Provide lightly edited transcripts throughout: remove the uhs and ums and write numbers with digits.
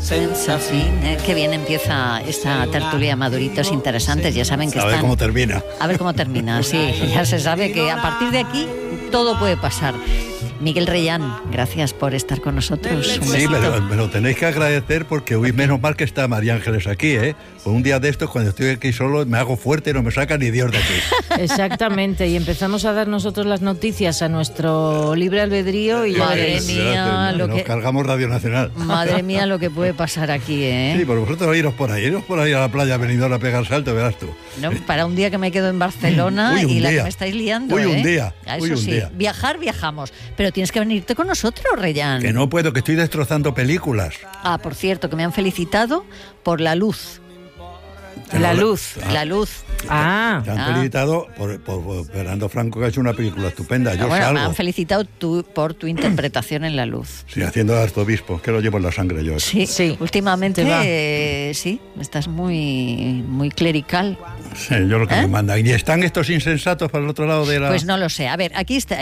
senza fine. Qué bien empieza esta tertulia de maduritos interesantes. Ya saben que A ver cómo termina. A ver cómo termina, sí. Ya se sabe que a partir de aquí todo puede pasar. Miguel Reyán, gracias por estar con nosotros. Sí, me lo tenéis que agradecer porque hoy menos mal que está María Ángeles aquí, ¿eh? Por un día de estos, cuando estoy aquí solo, me hago fuerte y no me saca ni Dios de aquí. Exactamente, y empezamos a dar nosotros las noticias a nuestro libre albedrío y madre mía, nos cargamos Radio Nacional. Madre mía, lo que puede pasar aquí, ¿eh? Sí, por vosotros iros por ahí a la playa Benidorm a pegar salto, verás tú. No, para un día que me quedo en Barcelona y la que me estáis liando, un ¿eh? día. Eso sí, viajamos, pero tienes que venirte con nosotros, Reyán. Que no puedo, que estoy destrozando películas. Ah, por cierto, que me han felicitado por La Luz. La Luz. La Luz. Te han felicitado por Fernando Franco, que ha hecho una película estupenda. Yo salgo. Me han felicitado por tu interpretación en La Luz. Sí, haciendo de arzobispo, que lo llevo en la sangre yo. Sí. Últimamente sí, estás muy clerical. Sí, yo lo que me manda. ¿Y están estos insensatos para el otro lado de la...? Pues no lo sé. A ver, aquí está,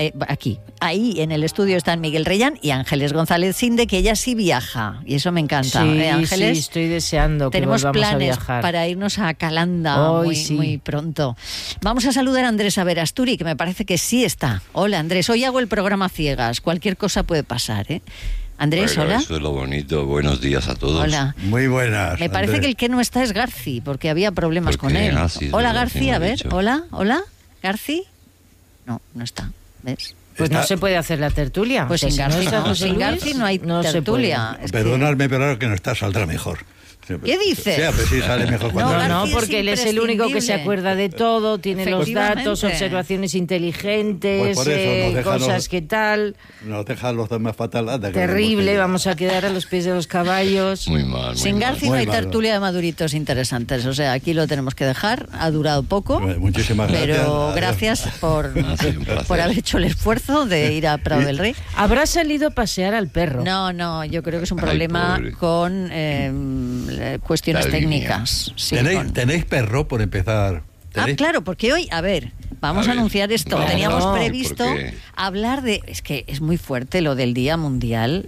ahí en el estudio están Miguel Reyán y Ángeles González Sinde, que ella sí viaja. Y eso me encanta. Sí, Ángeles, sí, estoy deseando que tenemos volvamos planes a viajar para irnos a Calanda muy pronto. Vamos a saludar a Andrés Averasturi, que me parece que sí está. Hola, Andrés. Hoy hago el programa ciegas. Cualquier cosa puede pasar, ¿eh? Andrés, bueno, hola. Eso es lo bonito. Buenos días a todos. Hola. Muy buenas. Me parece que el que no está es Garci, porque había problemas con él. Hola, Garci, a ver. Hola, Garci. No está. ¿Ves? Pues no se puede hacer la tertulia. Pues sin Garci no hay tertulia. Perdonadme, pero ahora que no está, saldrá mejor. ¿Qué dices? Sí, pero sí sale mejor cuando... No, porque él es el único que se acuerda de todo, tiene los datos, observaciones inteligentes, pues por eso cosas que tal. Nos deja los demás fatal. Terrible, vamos a quedar a los pies de los caballos. Muy mal. Sin Garci no hay tertulia de maduritos interesantes, o sea, aquí lo tenemos que dejar, ha durado poco. Muchísimas gracias. Pero gracias por haber hecho el esfuerzo de ir a Prado del Rey. ¿Habrá salido a pasear al perro? No, yo creo que es un problema con... cuestiones técnicas. Sí, ¿Tenéis perro, por empezar? Claro, porque hoy, vamos a anunciar esto. Teníamos previsto hablar de... Es que es muy fuerte lo del Día Mundial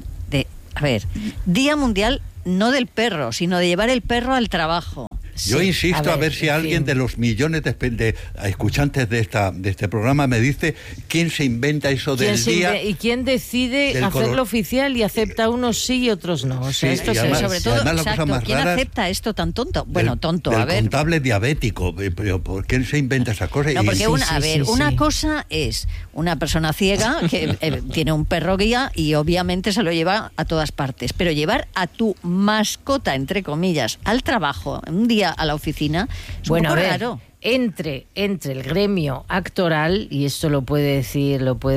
Día Mundial no del perro, sino de llevar el perro al trabajo. Yo insisto a ver si alguien de los millones de escuchantes de este programa me dice quién se inventa eso del día. Y quién decide hacerlo oficial y acepta unos sí y otros no. O sea, esto además, sobre todo, ¿quién raras, acepta esto tan tonto? Bueno, tonto, a ver. El contable diabético, pero ¿por qué se inventa esa cosa? No, porque una cosa es una persona ciega que tiene un perro guía y obviamente se lo lleva a todas partes, pero llevar a tu mascota, entre comillas, al trabajo, un día a la oficina, es un poco raro. Entre el gremio actoral, y esto lo puede decir,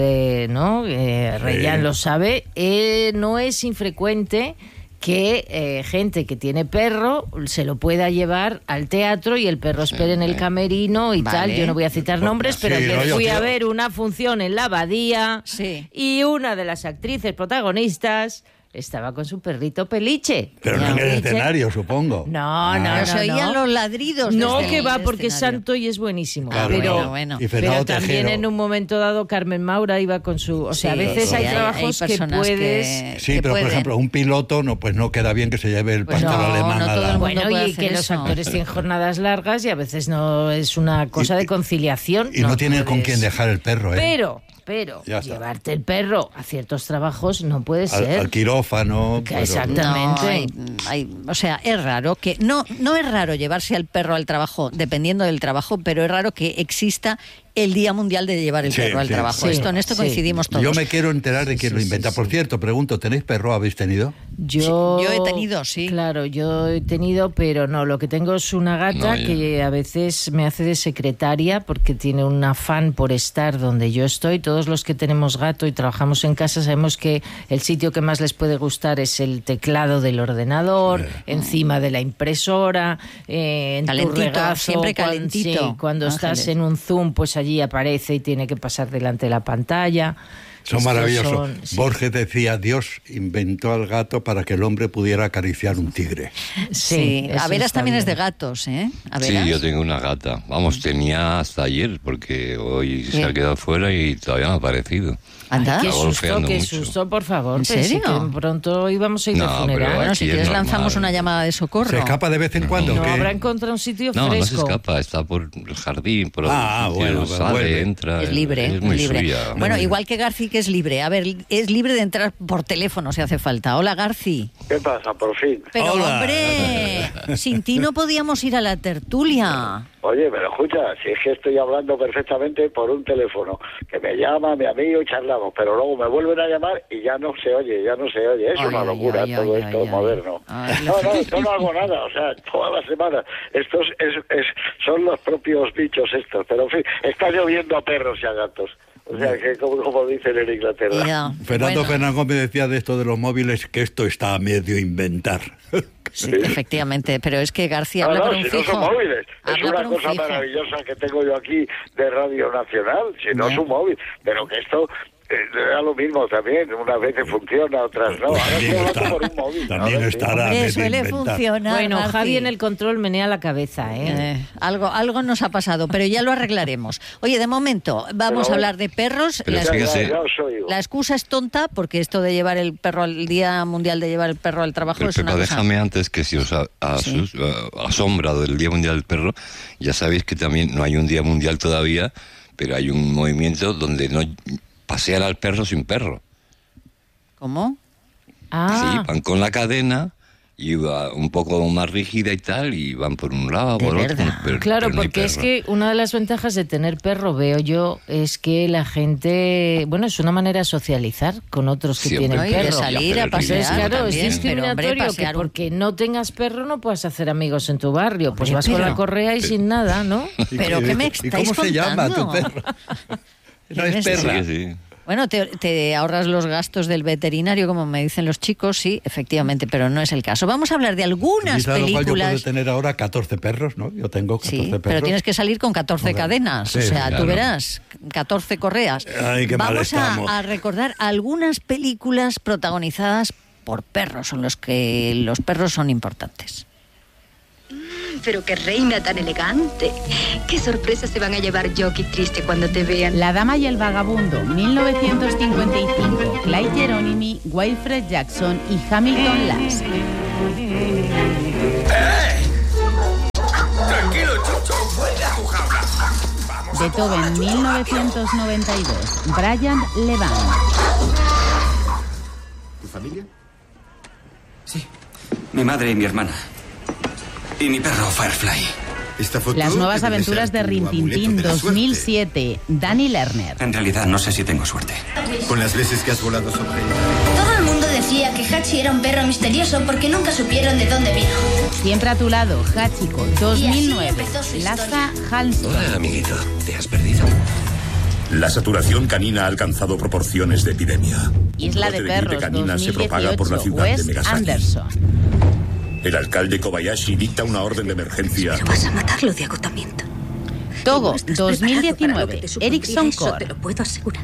Reyán lo sabe, no es infrecuente que gente que tiene perro se lo pueda llevar al teatro y el perro espere en el camerino y tal. Yo no voy a citar nombres, pero que fui a ver una función en la Abadía y una de las actrices protagonistas estaba con su perrito Peliche. Pero no en el escenario, supongo. No. Se oían los ladridos. No, que va, porque es santo y es buenísimo. Claro, pero también en un momento dado Carmen Maura iba con su... O sea, a veces hay trabajos que puedes... Sí, pero por ejemplo, un piloto no queda bien que se lleve el pastor alemán a la... Bueno, y que los actores tienen jornadas largas y a veces no es una cosa de conciliación. Y no tienen con quién dejar el perro, Pero llevarte el perro a ciertos trabajos no puede ser. Al quirófano. Exactamente. O sea, es raro que... No es raro llevarse al perro al trabajo, dependiendo del trabajo, pero es raro que exista el Día Mundial de llevar el perro al trabajo. En esto coincidimos todos. Yo me quiero enterar de quién lo inventa. Por cierto, pregunto, ¿tenéis perro? ¿Habéis tenido? Yo he tenido, sí. Claro, yo he tenido, pero no, lo que tengo es una gata que a veces me hace de secretaria porque tiene un afán por estar donde yo estoy. Todos los que tenemos gato y trabajamos en casa sabemos que el sitio que más les puede gustar es el teclado del ordenador, encima de la impresora, en tu regazo, siempre calentito. Cuando estás en un Zoom, pues allí aparece y tiene que pasar delante de la pantalla. Son Estos maravillosos. sí. Borges decía, Dios inventó al gato para que el hombre pudiera acariciar un tigre. Sí, eso Averas está también es de bien. gatos, ¿eh? Averas. Sí, yo tengo una gata. Vamos, tenía hasta ayer, porque hoy se ha quedado fuera y todavía no ha aparecido. ¿Anda? Qué Está susto, golpeando qué mucho. susto, por favor. ¿En Pensé serio? que pronto íbamos a ir de No, funeral. pero Bueno, aquí si es quieres normal. lanzamos una llamada de socorro. ¿Se escapa de vez en cuando? No ¿o qué? habrá encontrado un sitio No, no se fresco. escapa, está por el jardín, por Ah, otros bueno, sitios, pero sale, vuelve. entra. Es libre, es muy libre. suya. Bueno, igual que Garci, que es libre. A ver, es libre de entrar por teléfono si hace falta. Hola, Garci. ¿Qué pasa, por fin? Pero, Hola. hombre, sin ti no podíamos ir a la tertulia. Oye, pero escucha, si es que estoy hablando perfectamente por un teléfono, que me llama mi amigo y charlamos, pero luego me vuelven a llamar y ya no se oye. Es Ay, una ay, locura ay, todo ay, esto ay, moderno. ay. Yo no hago nada, o sea, todas las semanas. Estos son los propios bichos estos, pero en fin, está lloviendo a perros y a gatos. O sea, que como dicen en Inglaterra. Ya, Fernando bueno, Fernández me decía de esto de los móviles que esto está a medio inventar. sí, efectivamente, pero es que García habla No, por no, un si fijo. no son móviles. Es Habla una por un cosa fijo. maravillosa que tengo yo aquí de Radio Nacional. Si no Ya. es un móvil. Pero que esto da lo mismo también. Unas veces funciona, otras no. Ahora estoy hablando por un móvil. También Ahora sí. estará a Hombre, medio suele inventar. funcionar. Bueno, Garci. Javi en el control menea la cabeza, ¿eh? Algo nos ha pasado, pero ya lo arreglaremos. Oye, de momento, vamos Pero a hablar de perros. Pero La, Ya, fíjese- ya os oigo. la excusa es tonta, porque esto de llevar el perro al Día Mundial de llevar el perro al trabajo Pero es una Pepa, cosa... déjame antes que si os asombra del Día Mundial del Perro, ya sabéis que también no hay un Día Mundial todavía, pero hay un movimiento donde no pasean al perro sin perro. ¿Cómo? Ah, Sí, van con la cadena y va un poco más rígida y tal, y van por un lado, ¿De por verdad? otro. Pero, claro, pero no hay porque es perro. que una de las ventajas de tener perro, veo yo, es que la gente, bueno, es una manera de socializar con otros que Siempre. tienen ¿No? Y de perro. salir a Pero Pues es, pasear claro, también, es pero, discriminatorio hombre, que pasear un- porque no tengas perro no puedas hacer amigos en tu barrio. Pues Hombre, vas con pero- la correa y sin nada, ¿no? ¿Pero qué me ¿Y estáis cómo se llama contando? tu perro? No ¿Qué me es perra. Sí, sí. Bueno, te ahorras los gastos del veterinario, como me dicen los chicos, sí, efectivamente, pero no es el caso. Vamos a hablar de algunas Quizá lo cual yo puedo películas... tener ahora 14 perros, ¿no? Yo tengo 14 Sí, perros. pero tienes que salir con 14 Joder. cadenas, Sí, o sea, claro. tú verás, 14 correas. Ay, qué mal Vamos estamos. a recordar algunas películas protagonizadas por perros, en los que los perros son importantes. Pero qué reina tan elegante. Qué sorpresa se van a llevar Jock y Triste cuando te vean. La Dama y el Vagabundo, 1955. Clyde Geronimi, Wilfred Jackson y Hamilton Lass. Tranquilo, Chucho, vuelve a tu jaula. Vamos a Beethoven, 1992. Brian Levant. ¿Tu familia? Sí, mi madre y mi hermana. Y mi perro Firefly. Esta foto Las nuevas debe aventuras ser de tu Rin Tin amuleto Tin, de la 2007. Danny Lerner. En realidad no sé si tengo suerte. suerte. Con las veces que has volado sobre ella. Todo el mundo decía que Hachi era un perro misterioso porque nunca supieron de dónde vino. Siempre a tu lado, Hachiko, 2009. empezó su Lassa Halston. Hola, amiguito. ¿Te has perdido? La saturación canina ha alcanzado proporciones de epidemia. Isla Un de brote gripe Perros, canina se propaga por la 2018. ciudad de Wes Megasaki. Anderson. El alcalde Kobayashi dicta una orden de emergencia. Pero vas a matarlo de agotamiento. Togo, No estás preparado para lo que 2019. te supondría Erickson eso, Core. te lo puedo asegurar.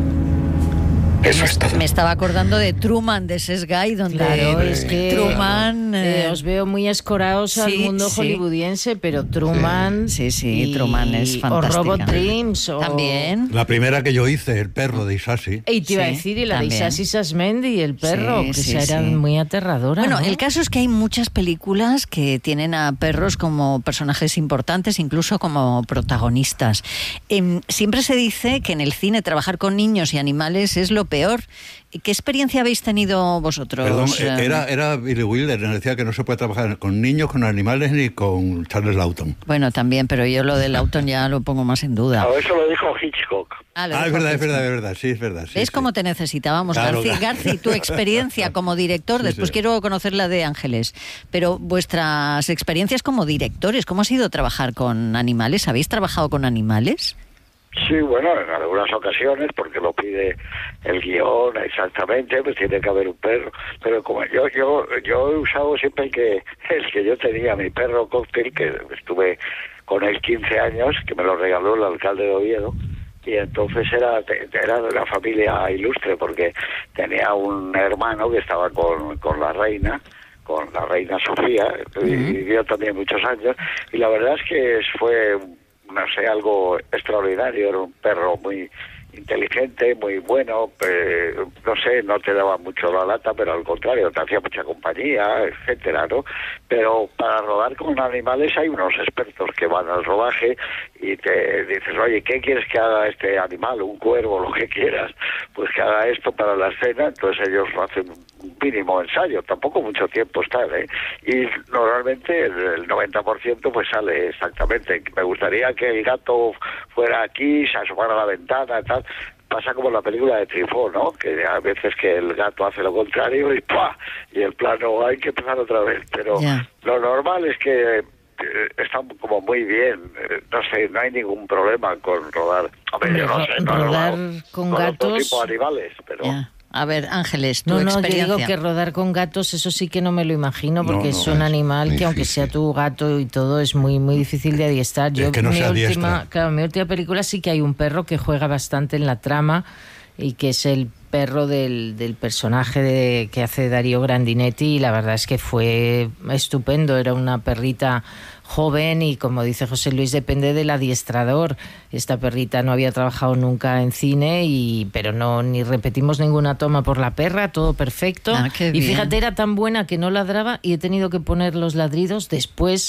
Me estaba acordando de Truman, de Sesgay, donde Claro, es que Truman... os veo muy escorados al sí, mundo sí. hollywoodiense, pero Truman... Sí, sí, Truman es O fantástica. Robot Dreams, o... También. La primera que yo hice, el perro de Isashi. Y te iba a Sí, decir, y la también. de Isashi Sasmendi y el perro, Sí, que sí, esa eran sí. muy aterradoras. Bueno, ¿no? el caso es que hay muchas películas que tienen a perros como personajes importantes, incluso como protagonistas. Siempre se dice que en el cine trabajar con niños y animales es lo peor. ¿Qué experiencia habéis tenido vosotros? Perdón, era Billy Wilder, nos decía que no se puede trabajar con niños, con animales ni con Charles Lawton. Bueno, también, pero yo lo de Lawton ya lo pongo más en duda. A eso lo dijo Hitchcock. Lo Es dijo verdad, Hitchcock. sí, es verdad. Sí, ¿Ves sí. cómo te necesitábamos, Claro, Garci? claro. Garci, tu experiencia como director, Sí, después sí. quiero conocer la de Ángeles, pero vuestras experiencias como directores, ¿cómo ha sido trabajar con animales? ¿Habéis trabajado con animales? Sí, bueno, en algunas ocasiones, porque lo pide el guión exactamente, pues tiene que haber un perro. Pero como yo he usado siempre el que yo tenía, mi perro Cocktail, que estuve con él 15 años, que me lo regaló el alcalde de Oviedo, y entonces era de una familia ilustre, porque tenía un hermano que estaba con la reina Sofía, y vivió también muchos años, y la verdad es que fue, no sé, algo extraordinario. Era un perro muy inteligente, muy bueno, no sé, no te daba mucho la lata, pero al contrario, te hacía mucha compañía, etcétera, ¿no? Pero para rodar con animales hay unos expertos que van al rodaje y te dices, oye, ¿qué quieres que haga este animal? Un cuervo, lo que quieras, pues que haga esto para la escena. Entonces ellos hacen un mínimo ensayo, tampoco mucho tiempo está, ¿eh? Y normalmente el 90% pues sale exactamente. Me gustaría que el gato fuera aquí, se asomara a la ventana, tal. Pasa como en la película de Truffaut, ¿no? Que a veces que el gato hace lo contrario y ¡pua! Y el plano hay que empezar otra vez. Pero lo normal es que están como muy bien. No sé, no hay ningún problema con rodar. A ver, yo no sé, no rodar con gatos, otro tipo de animales, pero... A ver, Ángeles, tu experiencia. Yo digo que rodar con gatos, eso sí que no me lo imagino, porque es un animal que, difícil, aunque sea tu gato y todo, es muy muy difícil de adiestrar. Yo, que no mi última película sí que hay un perro que juega bastante en la trama, y que es el perro del personaje que hace Darío Grandinetti, y la verdad es que fue estupendo. Era una perrita joven y, como dice José Luis, depende del adiestrador. Esta perrita no había trabajado nunca en cine, pero ni repetimos ninguna toma por la perra, todo perfecto. Y fíjate, era tan buena que no ladraba y he tenido que poner los ladridos después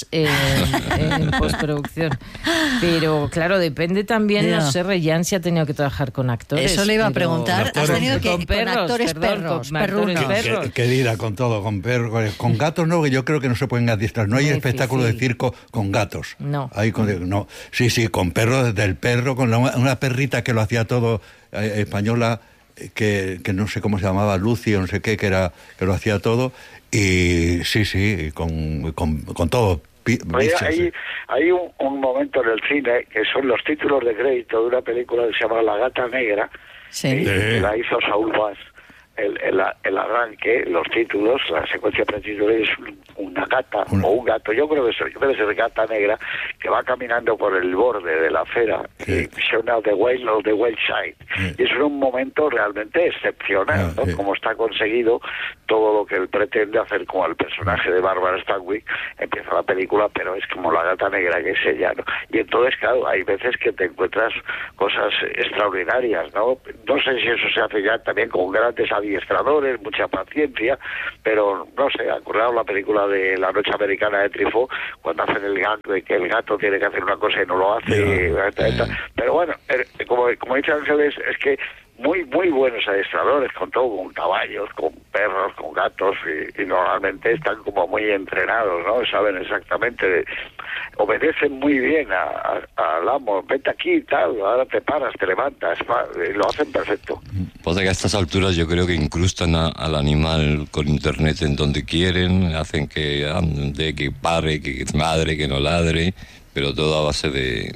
en postproducción. Pero claro, depende también, no sé, Reyán si ha tenido que trabajar con actores. Eso le iba a preguntar. ¿Has tenido que con actores perros? Querida, con todo, con perros, con gatos no, que yo creo que no se pueden adiestrar. No hay espectáculo de circo con gatos. No. No. Sí, con perros, desde el perro, con una perrita que lo hacía todo, española, que no sé cómo se llamaba, Lucy o no sé qué, que lo hacía todo, y sí, con todo. Hay un momento en el cine que son los títulos de crédito de una película que se llama La Gata Negra, que la hizo Saúl Vaz. El arranque, los títulos, la secuencia pretitular es una gata o un gato, yo creo que debe ser gata negra, que va caminando por el borde de la acera, y suena The Whale of the Whale Side, y es un momento realmente excepcional, ¿no? Como está conseguido todo lo que él pretende hacer con el personaje de Barbara Stanwyck. Empieza la película, pero es como la gata negra que es ella, ¿no? Y entonces, claro, hay veces que te encuentras cosas extraordinarias, ¿no? No sé si eso se hace ya también con grandes adiestradores, mucha paciencia, pero no sé, acordaos la película de La Noche Americana de Truffaut, cuando hacen el gato, de que el gato tiene que hacer una cosa y no lo hace, pero bueno, como dice Ángeles, es que muy buenos adiestradores, con todo, con caballos, con perros, con gatos, y normalmente están como muy entrenados, ¿no? Saben exactamente, obedecen muy bien al amo, vete aquí y tal, ahora te paras, te levantas, lo hacen perfecto. Pues que a estas alturas yo creo que incrustan al animal con internet en donde quieren, hacen que ande, que pare, que ladre, que no ladre, pero todo a base de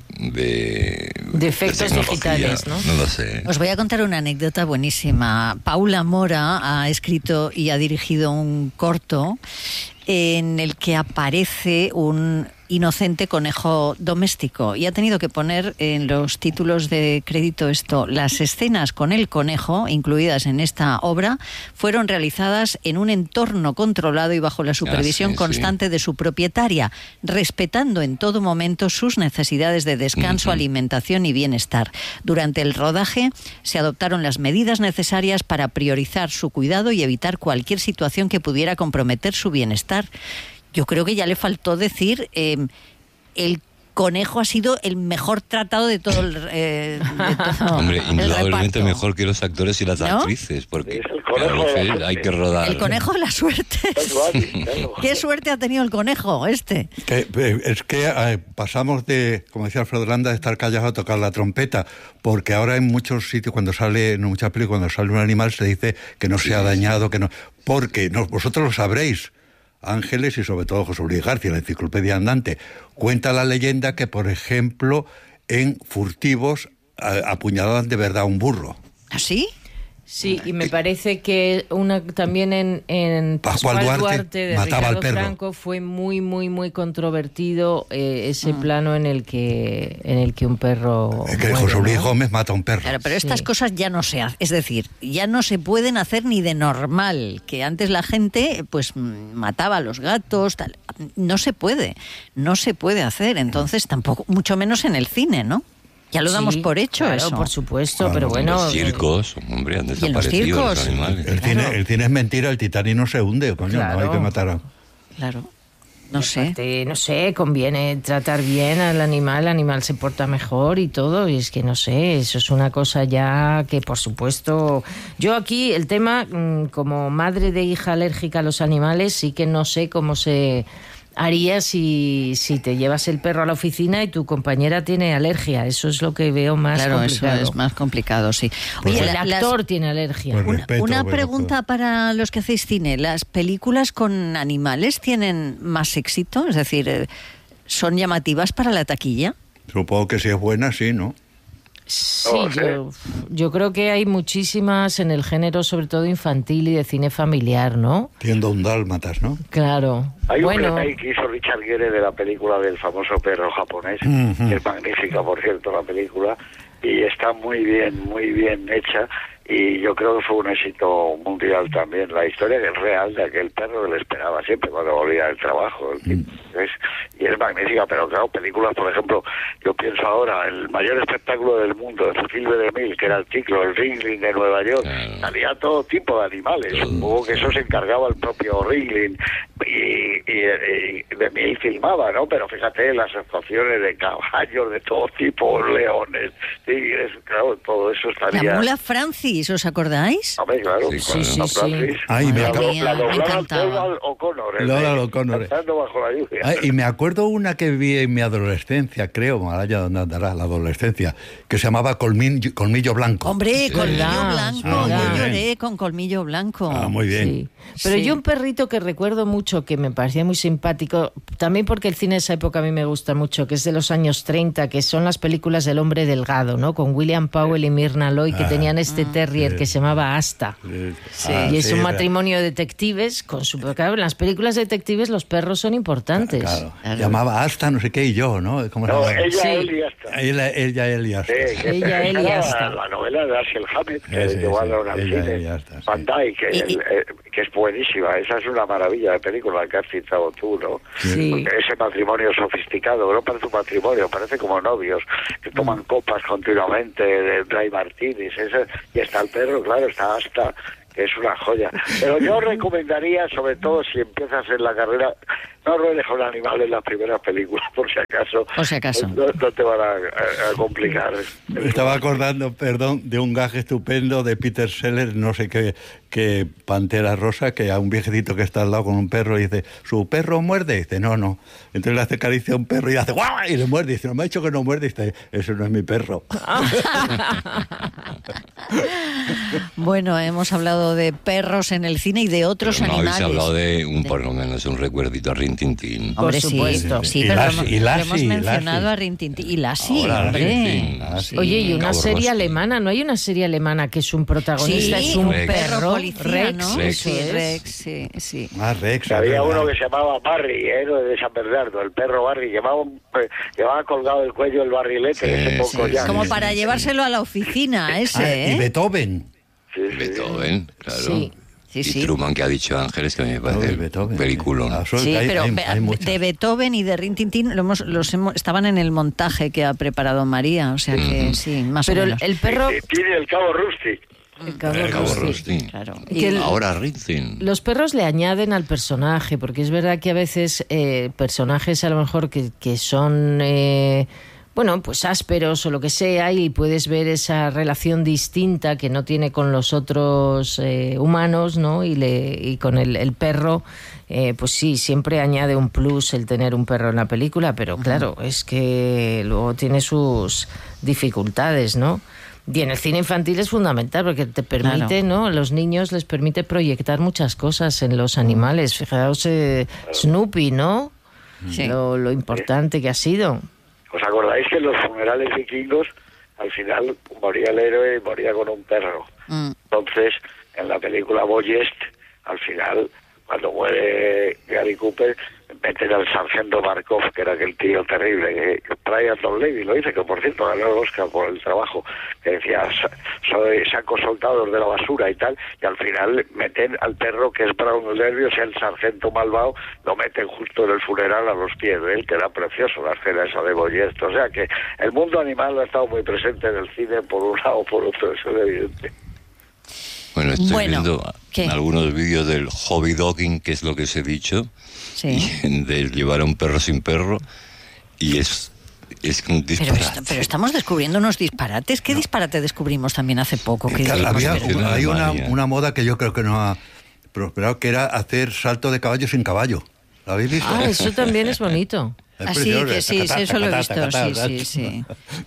efectos digitales, ¿no? No lo sé. Os voy a contar una anécdota buenísima. Paula Mora ha escrito y ha dirigido un corto en el que aparece un inocente conejo doméstico, y ha tenido que poner en los títulos de crédito esto: las escenas con el conejo incluidas en esta obra fueron realizadas en un entorno controlado y bajo la supervisión constante de su propietaria, respetando en todo momento sus necesidades de descanso, alimentación y bienestar. Durante el rodaje se adoptaron las medidas necesarias para priorizar su cuidado y evitar cualquier situación que pudiera comprometer su bienestar. Yo creo que ya le faltó decir el conejo ha sido el mejor tratado de todo Hombre, indudablemente mejor que los actores y las actrices, porque hay que rodar. El conejo de la suerte. ¿Qué suerte ha tenido el conejo este? Es que pasamos de, como decía Alfredo Landa, de estar callados a tocar la trompeta, porque ahora en muchos sitios, en muchas películas, cuando sale un animal se dice que no se ha dañado, que no, porque vosotros lo sabréis, Ángeles, y sobre todo José Luis García, la enciclopedia andante, cuenta la leyenda que, por ejemplo, en Furtivos apuñalaban de verdad a un burro. ¿Ah, sí? Sí, y me parece que también en Pascual Duarte de mataba Ricardo al perro. Franco fue muy, muy, muy controvertido ese plano en el que un perro... Es que José Luis Gómez mata a un perro. Claro, pero estas cosas ya no se hacen. Es decir, ya no se pueden hacer ni de normal. Que antes la gente pues mataba a los gatos, tal. No se puede hacer. Entonces tampoco, mucho menos en el cine, ¿no? Ya lo damos por hecho, claro, eso. Por supuesto, pero bueno... Los circos, hombre, han desaparecido circos? los animales. El cine es mentira, el Titanic no se hunde, coño, Claro. no hay que matar a... Claro. No sé, conviene tratar bien al animal, el animal se porta mejor y todo, y es que no sé, eso es una cosa ya que por supuesto... Yo aquí el tema, como madre de hija alérgica a los animales, sí que no sé cómo se haría si te llevas el perro a la oficina y tu compañera tiene alergia. Eso es lo que veo más complicado. Eso es más complicado, sí. Oye, el actor tiene alergia. Una pregunta para los que hacéis cine. ¿Las películas con animales tienen más éxito? Es decir, ¿son llamativas para la taquilla? Supongo que si es buena, sí, ¿no? Sí, yo creo que hay muchísimas en el género, sobre todo infantil y de cine familiar, ¿no? 101 dálmatas, ¿no? Claro. Hay un remake que hizo Richard Gere de la película del famoso perro japonés, que es magnífica, por cierto, la película, y está muy bien hecha, y yo creo que fue un éxito mundial también. La historia es real de aquel perro que le esperaba siempre cuando volvía del trabajo. Y es magnífica, pero claro, películas, por ejemplo, yo pienso ahora, el mayor espectáculo del mundo de Cecil B. DeMille, que era el ciclo, el Ringling de Nueva York, salía todo tipo de animales. Supongo que eso se encargaba el propio Ringling, y DeMille filmaba, ¿no? Pero fíjate, las actuaciones de caballos de todo tipo, leones, tigres, claro, todo eso estaría... La mula Francis, ¿os acordáis? Hombre, claro. Sí. Ay, la doblaba Donald O'Connor. Donald O'Connor. Cantando bajo la lluvia. Ay, y me acuerdo una que vi en mi adolescencia, creo, Maraya, ¿dónde andará la adolescencia? Que se llamaba Colmillo Blanco. Hombre, Sí. Colmillo Blanco. Yo muy lloré bien. con Colmillo Blanco. Muy bien. Sí. Pero yo un perrito que recuerdo mucho, que me parecía muy simpático, también porque el cine de esa época a mí me gusta mucho, que es de los años 30, que son las películas del hombre delgado, ¿no? Con William Powell y Myrna Loy, que tenían este terrier que se llamaba Asta. Y es un matrimonio de detectives con su... Claro, en las películas de detectives los perros son importantes. Claro. Llamaba Asta, no sé qué, y yo, ¿no? ¿Cómo se llama? Él y Asta. Él y Asta. Ella, él y Asta. La novela de Dashiell Hammett, que llevó a dar al cine. Van Dyke, que es buenísima. Esa es una maravilla de película que has citado tú, ¿no? Sí. Ese matrimonio sofisticado, no parece un matrimonio, parece como novios, que toman copas continuamente, de dry martinis, y está el perro, claro, está Asta, que es una joya. Pero yo recomendaría, sobre todo si empiezas en la carrera, no ruedes con animales en las primeras películas, por si acaso. No te van a complicar. Me estaba acordando, perdón, de un gaje estupendo de Peter Sellers, no sé qué Pantera Rosa, que a un viejecito que está al lado con un perro y dice, ¿su perro muerde? Y dice, no. Entonces le hace caricia a un perro y hace ¡guau! Y le muerde. Y dice, no me ha dicho que no muerde. Y dice, eso no es mi perro. Bueno, hemos hablado de perros en el cine y de otros animales. Habéis hablado de por lo menos un recuerdito a Rin Tin Tin. Hombre, por supuesto. Sí, pero hemos mencionado a Rin Tin Tin. Y Lassie, hombre. Oye, y una serie alemana, ¿no hay una serie alemana que es un protagonista, es un perro? Policía, ¿no? Rex. Sí, sí. Rex. Había uno que se llamaba Barry, de San Bernardo, el perro Barry, llevaba colgado el cuello el barrilete, como para llevárselo a la oficina, ese, Y Beethoven. Beethoven, claro. Sí. Y Truman, que ha dicho Ángeles, que a mí me parece película. Sí, pero de Beethoven y de Rin Tin Tin estaban en el montaje que ha preparado María, o sea que sí, más o menos. Pero el perro... Tiene el cabo Rusty. El cabo Rusty. Claro. Ahora Rintin. Los perros le añaden al personaje, porque es verdad que a veces personajes a lo mejor que son... pues ásperos o lo que sea, y puedes ver esa relación distinta que no tiene con los otros humanos, ¿no? Y con el perro, pues sí, siempre añade un plus el tener un perro en la película, pero claro, es que luego tiene sus dificultades, ¿no? Y en el cine infantil es fundamental porque te permite, ¿no? A los niños les permite proyectar muchas cosas en los animales. Fijaos, Snoopy, ¿no? Sí. Lo importante que ha sido. ¿Os acordáis que en los funerales vikingos al final moría el héroe y moría con un perro? Entonces, en la película Boyest, al final, cuando muere Gary Cooper, meten al sargento Markov, que era aquel tío terrible, que Brian Donlevy lo dice, que por cierto ganó el Oscar por el trabajo, que decía, soy saco soldados de la basura y tal, y al final meten al perro, que es Brown Nervios, el sargento malvado, lo meten justo en el funeral a los pies de él, que era precioso la escena esa de Boyest. O sea que el mundo animal ha estado muy presente en el cine, por un lado o por otro, eso es evidente. Bueno, estoy viendo algunos vídeos del hobby dogging, que es lo que os he dicho, de llevar a un perro sin perro, y es un disparate. Pero estamos descubriendo unos disparates. ¿Qué disparate descubrimos también hace poco? Hay una moda que yo creo que no ha prosperado, que era hacer salto de caballo sin caballo. ¿Lo habéis visto? Ah, eso también es bonito. Así que sí, eso lo he visto, sí.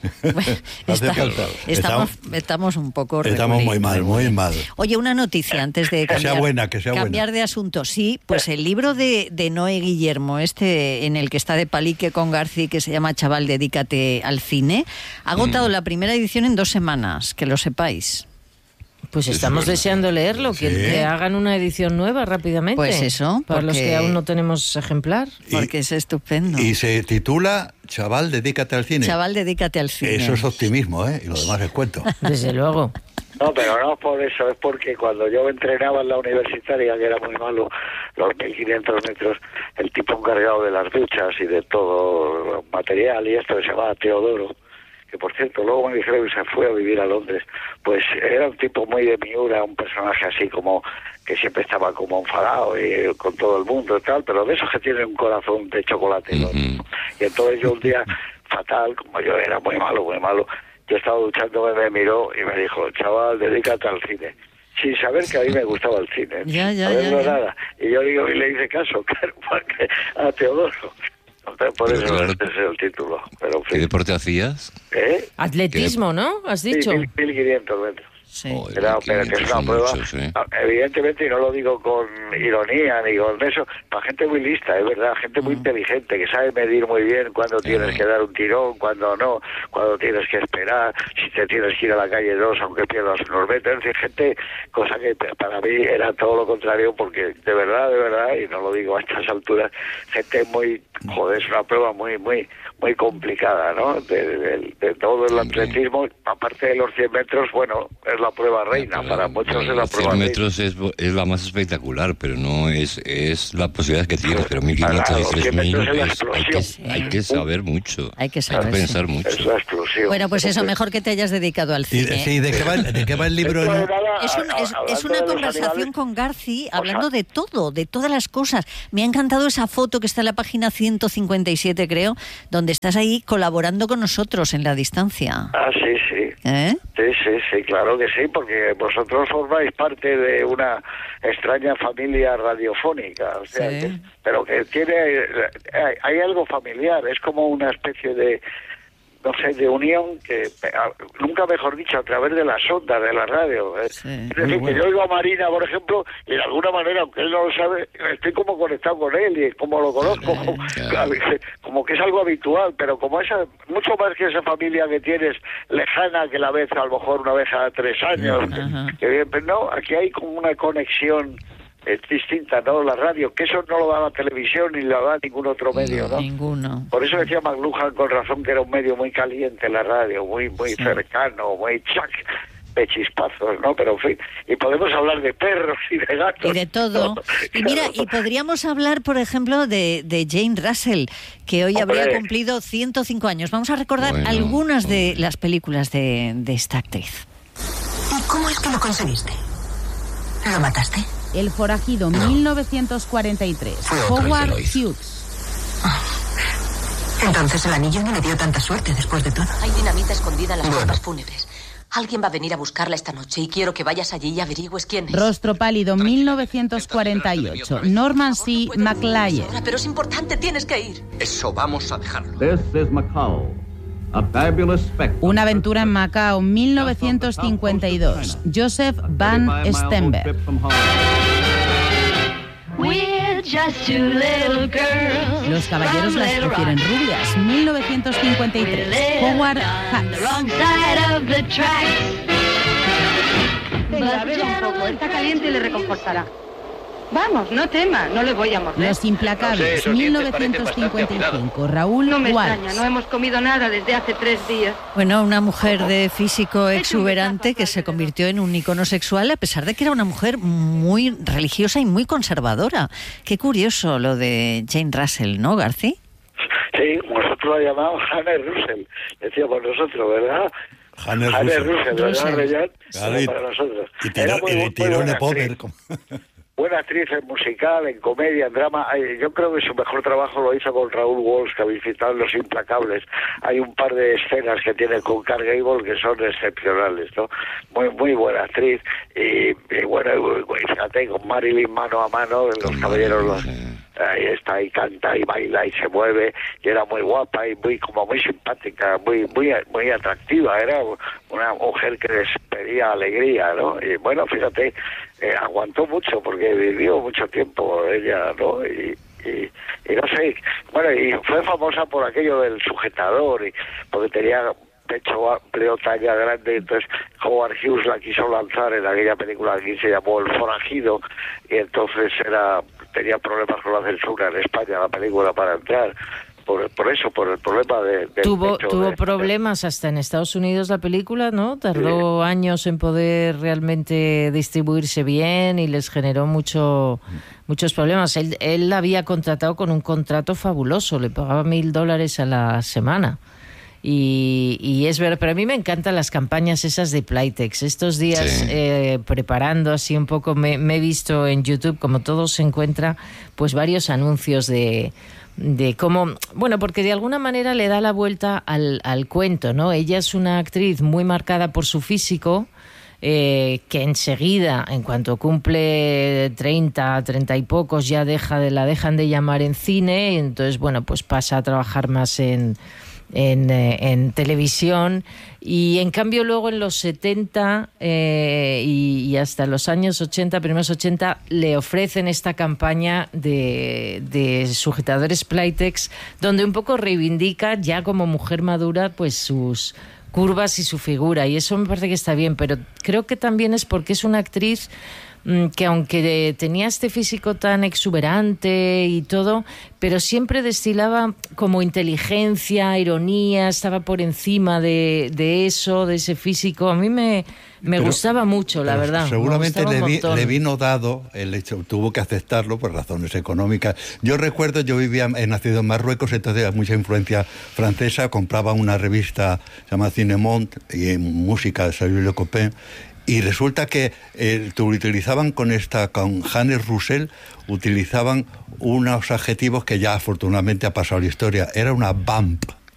Bueno, estamos un poco... Estamos muy mal. Oye, una noticia antes de cambiar de asunto. Sí, pues el libro de Noé Guillermo, en el que está de palique con Garci, que se llama Chaval, dedícate al cine, ha agotado la primera edición en 2 semanas, que lo sepáis. Pues estamos deseando leerlo, que hagan una edición nueva rápidamente. Pues eso. Para los que aún no tenemos ejemplar. Porque es estupendo. Y se titula Chaval, dedícate al cine. Chaval, dedícate al cine. Eso es optimismo, ¿eh? Y lo demás es cuento. Desde luego. No, pero no por eso, es porque cuando yo entrenaba en la universitaria, que era muy malo, los 1500 metros, el tipo encargado de las duchas y de todo material y esto, que se llamaba Teodoro, que por cierto luego me dijeron que se fue a vivir a Londres, pues era un tipo muy de miura, un personaje así como que siempre estaba como enfadado y con todo el mundo y tal, pero de esos que tienen un corazón de chocolate, ¿no? Y entonces yo un día, fatal, como yo era muy malo, yo estaba duchándome, me miró y me dijo, chaval, dedícate al cine. Sin saber que a mí me gustaba el cine, nada. Y yo digo, y le hice caso, claro, a Teodoro. Entonces, por eso ese es el título. Pero, ¿qué deporte hacías? Atletismo, ¿no? ¿Has dicho? 1500 metros. Sí. Pero que es una prueba, evidentemente, y no lo digo con ironía ni con eso, para gente muy lista, es verdad, gente muy inteligente, que sabe medir muy bien cuándo tienes que dar un tirón, cuándo no, cuándo tienes que esperar, si te tienes que ir a la calle 2 aunque pierdas unos metros, es decir, gente, cosa que para mí era todo lo contrario, porque de verdad, y no lo digo a estas alturas, gente muy, es una prueba muy complicada, ¿no? De todo el atletismo, aparte de los 100 metros, bueno, es la prueba reina, para muchos es la prueba reina. 100 metros es la más espectacular, pero no es la posibilidad que tienes, pero 1500 y 3000 hay que saber mucho. Hay que pensar mucho. Es la explosión. Bueno, pues eso, mejor que te hayas dedicado al cine. Sí, ¿de qué va el libro? Es una conversación con Garci hablando de todo, de todas las cosas. Me ha encantado esa foto que está en la página 157, creo, donde estás ahí colaborando con nosotros en la distancia. Ah, sí. Sí, claro que sí, porque vosotros formáis parte de una extraña familia radiofónica, o sea, pero que hay algo familiar, es como una especie de, no sé, de unión que, nunca mejor dicho, a través de las ondas de la radio. Es decir, que yo oigo a Marina, por ejemplo, y de alguna manera, aunque él no lo sabe, estoy como conectado con él y como lo conozco, como que es algo habitual, pero como esa, mucho más que esa familia que tienes lejana, que la ves a lo mejor una vez a 3 años, que bien, pero no, aquí hay como una conexión. Es distinta, ¿no? La radio, que eso no lo da la televisión ni lo da ningún otro medio, ¿no? Ninguno. Por eso decía McLuhan con razón que era un medio muy caliente la radio, muy cercano, muy de chispazos, ¿no? Pero en fin, y podemos hablar de perros y de gatos. Y de todo. Y mira, y podríamos hablar, por ejemplo, de Jane Russell, que hoy habría cumplido 105 años. Vamos a recordar algunas de las películas de esta actriz. ¿Y cómo es que lo conseguiste? ¿Lo mataste? El forajido, 1943. Howard Hughes. Entonces el anillo no le dio tanta suerte después de todo. Hay dinamita escondida en las bombas fúnebres. Alguien va a venir a buscarla esta noche y quiero que vayas allí y averigües quién es. Rostro pálido, 1948. Norman C. McLayer. Pero es importante, tienes que ir. Eso vamos a dejarlo. Una aventura en Macao, 1952. Joseph Van Stenberg. Los caballeros las prefieren rubias, 1953. Howard Hawks. Venga, beba un poco. Está caliente y le reconfortará. Vamos, no tema, no le voy a morder. Los Implacables, 1955, Raúl No me Walsh. extraña, no hemos comido nada desde hace 3 días. Bueno, una mujer de físico exuberante que se convirtió en un icono sexual a pesar de que era una mujer muy religiosa y muy conservadora. Qué curioso lo de Jane Russell, ¿no, García? Sí, nosotros la llamamos Jane Russell, decíamos nosotros, ¿verdad? Jane Russell, ¿verdad, Reyán? Claro, para nosotros. Y tiró de poder. Buena actriz en musical, en comedia, en drama. Yo creo que su mejor trabajo lo hizo con Raúl Walsh, que habéis citado en Los Implacables. Hay un par de escenas que tiene con Clark Gable que son excepcionales, ¿no? Muy buena actriz. Y bueno, fíjate, con Marilyn mano a mano, en Los Caballeros, ahí está, y canta, y baila, y se mueve, y era muy guapa, y muy simpática, muy atractiva. Era una mujer que despedía alegría, ¿no? Y bueno, fíjate, aguantó mucho, porque vivió mucho tiempo ella, ¿no? Y no sé, bueno, y fue famosa por aquello del sujetador, porque tenía pecho amplio, talla grande. Entonces Howard Hughes la quiso lanzar en aquella película que se llamó El Forajido, y entonces tenía problemas con la censura en España la película para entrar. Por eso, por el problema de tuvo problemas hasta en Estados Unidos la película, ¿no? Tardó años en poder realmente distribuirse bien y les generó muchos problemas. Él la había contratado con un contrato fabuloso, le pagaba $1,000 a la semana. Y es verdad, pero a mí me encantan las campañas esas de Playtex. Estos días, preparando así un poco, me he visto en YouTube, como todo se encuentra, pues varios anuncios de cómo, bueno, porque de alguna manera le da la vuelta al cuento, ¿no? Ella es una actriz muy marcada por su físico, que enseguida, en cuanto cumple 30 y pocos, ya la dejan de llamar en cine, y entonces, bueno, pues pasa a trabajar más en televisión. Y en cambio luego en los 70 y hasta los años 80, primeros 80, le ofrecen esta campaña de sujetadores Playtex, donde un poco reivindica ya como mujer madura pues sus curvas y su figura, y eso me parece que está bien, pero creo que también es porque es una actriz que aunque tenía este físico tan exuberante y todo, pero siempre destilaba como inteligencia, ironía, estaba por encima de eso, de ese físico. A mí me gustaba mucho, la verdad. Seguramente le vino dado el hecho, tuvo que aceptarlo por razones económicas. Yo recuerdo, yo he nacido en Marruecos, entonces había mucha influencia francesa, compraba una revista llamada Cinemont, y en música de Salut Le Copain, y resulta que utilizaban con Jane Russell, utilizaban unos adjetivos que ya afortunadamente ha pasado la historia. Era una vamp.